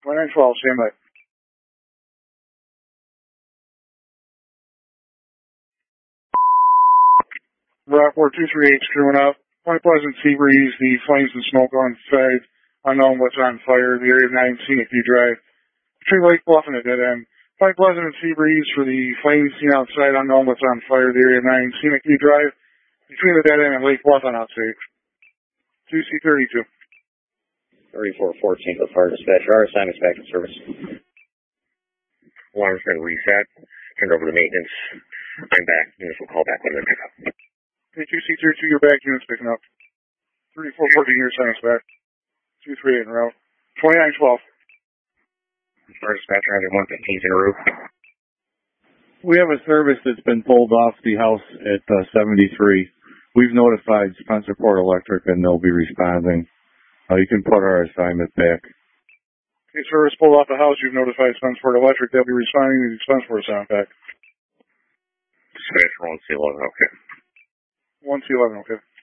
2912, stand by. Rockport 238, screwing up. Point Pleasant, sea breeze, the flames and smoke on site. Unknown what's on fire. The area of 9 Scenic View Drive. Between Lake Bluff and a dead end. Point Pleasant and sea breeze for the flames seen outside. Unknown what's on fire. The area of 9 Scenic View Drive. Between the dead end and Lake Bluff on outside. 2C32. 3414 for fire dispatch. Our assignment's back in service. Alarm's been reset. Turned over to maintenance. I'm back. Units will call back when they pick up. Okay, 2C32, your back unit's picking up. 3414, your assignment's back. 238 in a row. 2912. Fire dispatcher, either 115's in a roof. We have a service that's been pulled off the house at 73. We've notified Spencerport Electric and they'll be responding. You can put our assignment back. Okay, service pulled off the house. You've notified Spencerport Electric. They'll be responding to the Spencerport assignment back. Dispatcher 1C11, okay. 1C11, okay.